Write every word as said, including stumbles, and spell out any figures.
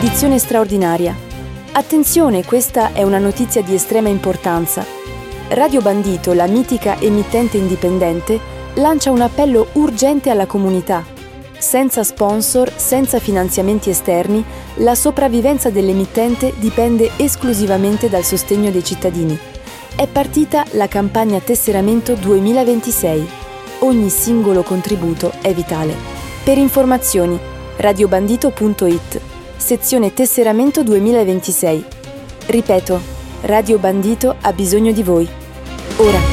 edizione straordinaria. Attenzione, questa è una notizia di estrema importanza. Radio Bandito, la mitica emittente indipendente, lancia un appello urgente alla comunità. Senza sponsor, senza finanziamenti esterni, la sopravvivenza dell'emittente dipende esclusivamente dal sostegno dei cittadini. È partita la campagna Tesseramento duemilaventisei. Ogni singolo contributo è vitale. Per informazioni, radiobandito punto it, sezione Tesseramento duemilaventisei. Ripeto, Radio Bandito ha bisogno di voi. Ora.